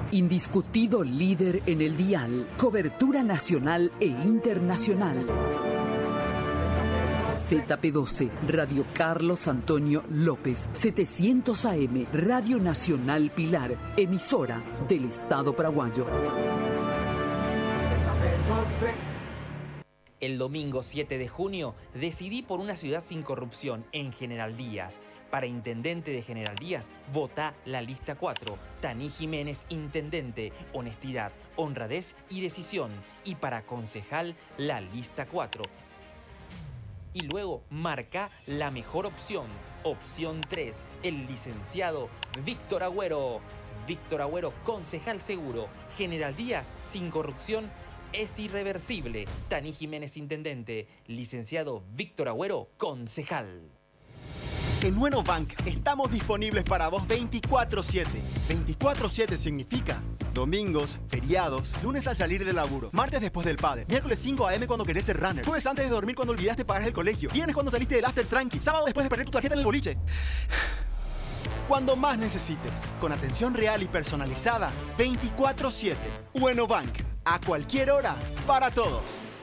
Indiscutido líder en el dial. Cobertura nacional e internacional. ZP12, Radio Carlos Antonio López, 700 AM, Radio Nacional Pilar, emisora del Estado paraguayo. El domingo 7 de junio decidí por una ciudad sin corrupción en General Díaz. Para intendente de General Díaz, votá la lista 4. Taní Jiménez, intendente. Honestidad, honradez y decisión. Y para concejal, la lista 4. Y luego marca la mejor opción. Opción 3, el licenciado Víctor Agüero. Víctor Agüero, concejal seguro. General Díaz, sin corrupción, es irreversible. Taní Jiménez, intendente. Licenciado Víctor Agüero, concejal. En Nuenobank estamos disponibles para vos 24/7. 24/7 significa domingos, feriados, lunes al salir del laburo, martes después del padre, miércoles 5 AM cuando querés ser runner, jueves antes de dormir cuando olvidaste pagar el colegio, viernes cuando saliste del after tranqui, sábado después de perder tu tarjeta en el boliche. Cuando más necesites, con atención real y personalizada, 24/7. Nuenobank, a cualquier hora, para todos.